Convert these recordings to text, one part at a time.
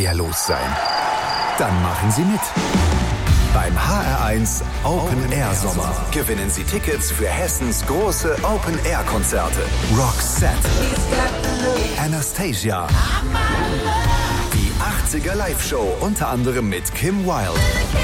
ja los sein. Dann machen Sie mit. Beim HR1 Open Air Sommer gewinnen Sie Tickets für Hessens große Open Air Konzerte. Roxette, Anastasia, die 80er Live-Show unter anderem mit Kim Wilde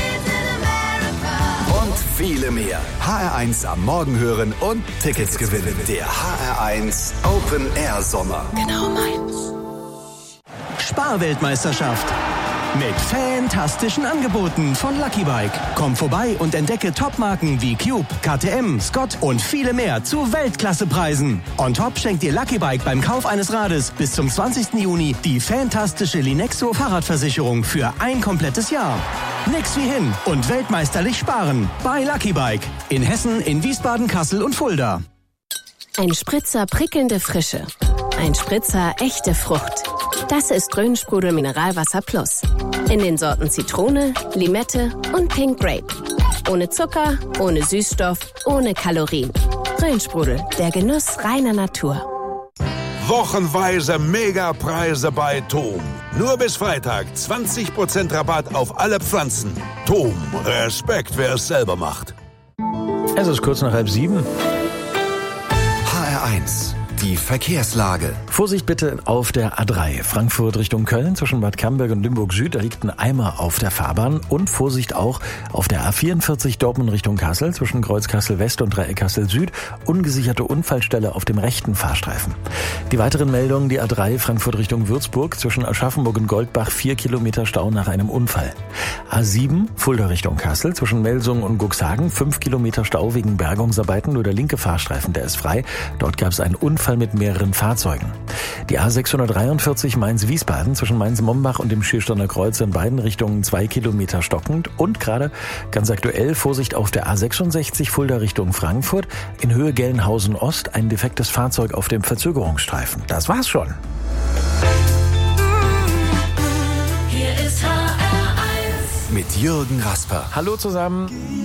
und viele mehr. HR1 am Morgen hören und Tickets gewinnen. Der HR1 Open Air Sommer. Genau meins. Sparweltmeisterschaft. Mit fantastischen Angeboten von Lucky Bike. Komm vorbei und entdecke Topmarken wie Cube, KTM, Scott und viele mehr zu Weltklassepreisen. On top schenkt dir Lucky Bike beim Kauf eines Rades bis zum 20. Juni die fantastische Linexo Fahrradversicherung für ein komplettes Jahr. Nix wie hin und weltmeisterlich sparen bei Lucky Bike. In Hessen, in Wiesbaden, Kassel und Fulda. Ein Spritzer prickelnde Frische. Ein Spritzer echte Frucht. Das ist Rhön-Sprudel Mineralwasser Plus. In den Sorten Zitrone, Limette und Pink Grape. Ohne Zucker, ohne Süßstoff, ohne Kalorien. Rhön-Sprudel, der Genuss reiner Natur. Wochenweise Megapreise bei TOM. Nur bis Freitag 20% Rabatt auf alle Pflanzen. TOM, Respekt, wer es selber macht. Es ist kurz nach 6:30. HR1, die Verkehrslage. Vorsicht bitte auf der A3 Frankfurt Richtung Köln zwischen Bad Camberg und Limburg Süd. Da liegt ein Eimer auf der Fahrbahn. Und Vorsicht auch auf der A44 Dortmund Richtung Kassel zwischen Kreuz Kassel West und Dreieck Kassel Süd. Ungesicherte Unfallstelle auf dem rechten Fahrstreifen. Die weiteren Meldungen: die A3 Frankfurt Richtung Würzburg zwischen Aschaffenburg und Goldbach 4 Kilometer Stau nach einem Unfall. A7 Fulda Richtung Kassel zwischen Melsungen und Cuxhagen 5 Kilometer Stau wegen Bergungsarbeiten. Nur der linke Fahrstreifen, der ist frei. Dort gab es einen Unfall mit mehreren Fahrzeugen. Die A643 Mainz-Wiesbaden zwischen Mainz-Mombach und dem Schiersteiner Kreuz in beiden Richtungen 2 Kilometer stockend. Und gerade ganz aktuell Vorsicht auf der A66 Fulda Richtung Frankfurt. In Höhe Gelnhausen Ost ein defektes Fahrzeug auf dem Verzögerungsstreifen. Das war's schon. Hier ist HR1 Mit Jürgen Rasper. Hallo zusammen.